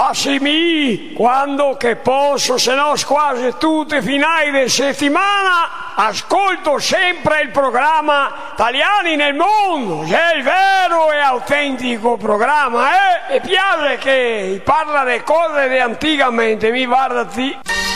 sì, quando che posso, se no quasi tutte le finali di settimana ascolto sempre il programma Italiani nel Mondo, che è il vero e autentico programma, e piace che parla le cose di anticamente, mi guarda ti.